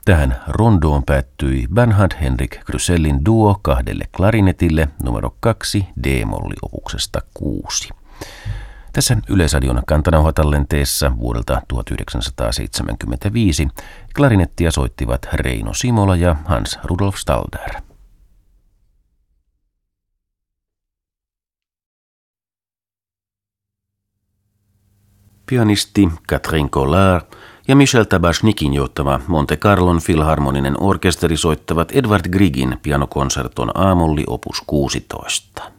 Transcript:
Tähän rondoon päättyi Bernhard Henrik Krusellin duo 2 klarinetille numero 2 D-molliopuksesta 6. Tässä Yleisradion kantanauhatallenteessa vuodelta 1975 klarinettia soittivat Reino Simola ja Hans Rudolf Stalder. Pianisti Catherine Collard ja Michel Tabachnikin johtama Monte Carlon filharmoninen orkesteri soittavat Edvard Griegin pianokonserton A-molli opus 16.